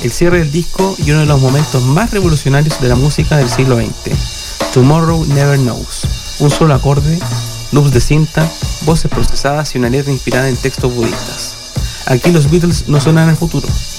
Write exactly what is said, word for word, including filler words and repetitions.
el cierre del disco y uno de los momentos más revolucionarios de la música del siglo veinte. Tomorrow Never Knows. Un solo acorde, loops de cinta, voces procesadas y una letra inspirada en textos budistas. Aquí los Beatles no suenan al futuro,